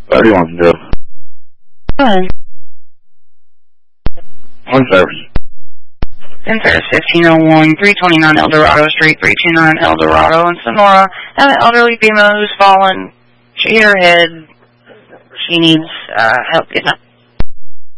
What do you want to do? Fine. What service? Centers 1501, 329 El Dorado Street, 329 El Dorado in Sonora. Have an elderly female who's fallen. She hit her head. She needs help getting up.